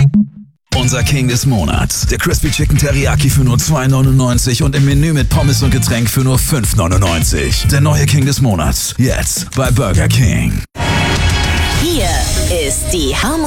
Unser King des Monats. Der Crispy Chicken Teriyaki für nur 2,99 und im Menü mit Pommes und Getränk für nur 5,99. Der neue King des Monats. Jetzt bei Burger King. Hier ist die Harmony